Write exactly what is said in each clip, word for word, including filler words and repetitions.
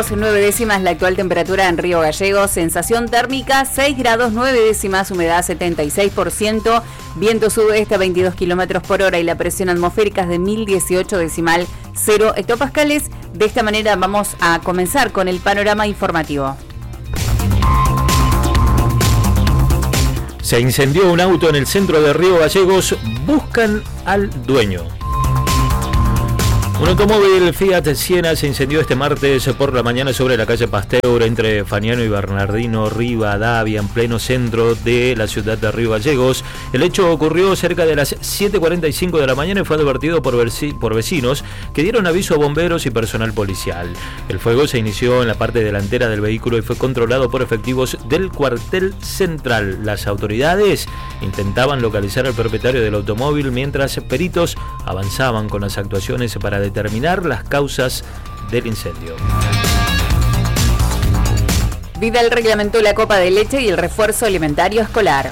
grados nueve décimas la actual temperatura en Río Gallegos, sensación térmica seis grados nueve décimas, humedad setenta y seis por ciento, viento sudeste a veintidós kilómetros por hora y la presión atmosférica es de mil dieciocho decimal cero hectopascales. De esta manera vamos a comenzar con el panorama informativo. Se incendió un auto en el centro de Río Gallegos, buscan al dueño. Un automóvil Fiat Siena se incendió este martes por la mañana sobre la calle Pasteur entre Faniano y Bernardino Rivadavia, en pleno centro de la ciudad de Río Gallegos. El hecho ocurrió cerca de las siete cuarenta y cinco de la mañana y fue advertido por, por vecinos que dieron aviso a bomberos y personal policial. El fuego se inició en la parte delantera del vehículo y fue controlado por efectivos del cuartel central. Las autoridades intentaban localizar al propietario del automóvil mientras peritos avanzaban con las actuaciones para determinar las causas del incendio. Vidal reglamentó la copa de leche y el refuerzo alimentario escolar.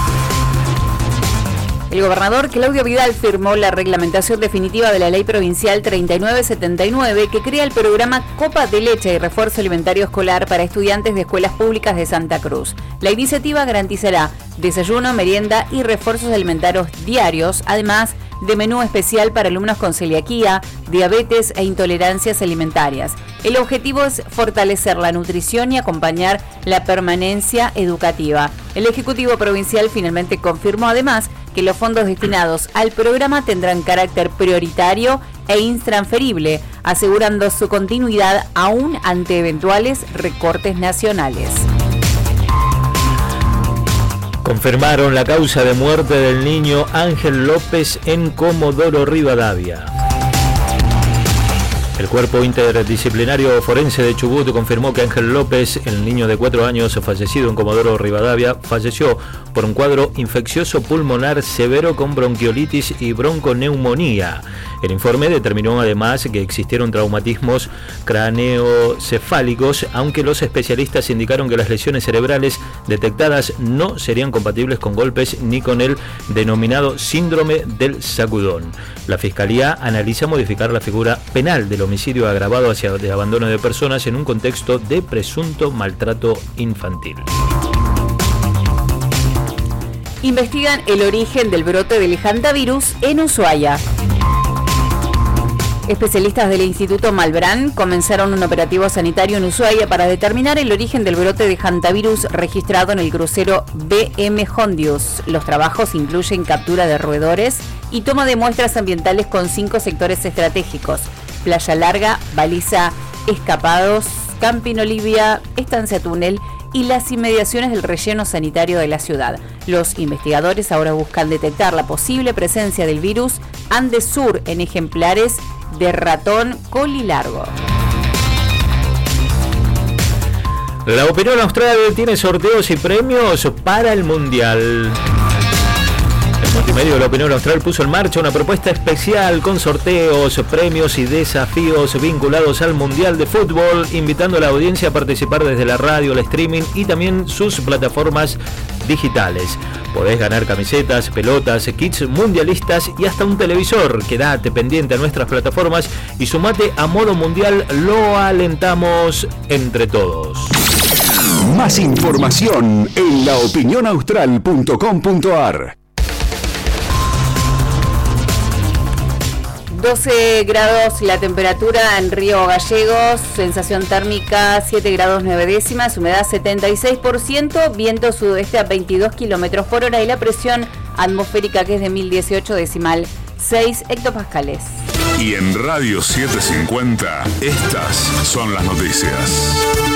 El gobernador Claudio Vidal firmó la reglamentación definitiva de la Ley Provincial treinta y nueve setenta y nueve que crea el programa Copa de Leche y Refuerzo Alimentario Escolar para estudiantes de escuelas públicas de Santa Cruz. La iniciativa garantizará desayuno, merienda y refuerzos alimentarios diarios, además de menú especial para alumnos con celiaquía, diabetes e intolerancias alimentarias. El objetivo es fortalecer la nutrición y acompañar la permanencia educativa. El Ejecutivo Provincial finalmente confirmó además que los fondos destinados al programa tendrán carácter prioritario e intransferible, asegurando su continuidad aún ante eventuales recortes nacionales. Confirmaron la causa de muerte del niño Ángel López en Comodoro Rivadavia. El Cuerpo Interdisciplinario Forense de Chubut confirmó que Ángel López, el niño de cuatro años fallecido en Comodoro Rivadavia, falleció por un cuadro infeccioso pulmonar severo con bronquiolitis y bronconeumonía. El informe determinó además que existieron traumatismos craneocefálicos, aunque los especialistas indicaron que las lesiones cerebrales detectadas no serían compatibles con golpes ni con el denominado síndrome del sacudón. La Fiscalía analiza modificar la figura penal del homicidio agravado hacia el abandono de personas en un contexto de presunto maltrato infantil. Investigan el origen del brote del hantavirus en Ushuaia. Especialistas del Instituto Malbrán comenzaron un operativo sanitario en Ushuaia para determinar el origen del brote de hantavirus registrado en el crucero B M Hondius. Los trabajos incluyen captura de roedores y toma de muestras ambientales con cinco sectores estratégicos: Playa Larga, Baliza, Escapados, Camping Olivia, Estancia Túnel y las inmediaciones del relleno sanitario de la ciudad. Los investigadores ahora buscan detectar la posible presencia del virus Andes Sur en ejemplares de ratón colilargo. La Opinión Austral tiene sorteos y premios para el Mundial. El multimedio de La Opinión Austral puso en marcha una propuesta especial con sorteos, premios y desafíos vinculados al Mundial de Fútbol, invitando a la audiencia a participar desde la radio, el streaming y también sus plataformas digitales. Podés ganar camisetas, pelotas, kits mundialistas y hasta un televisor. Quedate pendiente a nuestras plataformas y sumate a Modo Mundial. Lo alentamos entre todos. Más información en la opinión austral punto com punto a r. doce grados la temperatura en Río Gallegos, sensación térmica siete grados nueve décimas, humedad setenta y seis por ciento, viento sudeste a veintidós kilómetros por hora y la presión atmosférica que es de mil dieciocho decimal seis hectopascales. Y en Radio setecientos cincuenta, estas son las noticias.